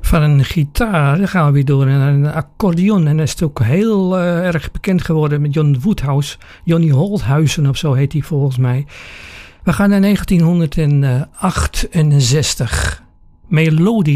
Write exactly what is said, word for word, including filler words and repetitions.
Van een gitaar gaan we weer door naar een accordeon. En dat is ook heel uh, erg bekend geworden met John Woodhouse. Johnny Holthuizen of zo heet hij volgens mij. We gaan naar negentienhonderdachtenzestig. Melodie.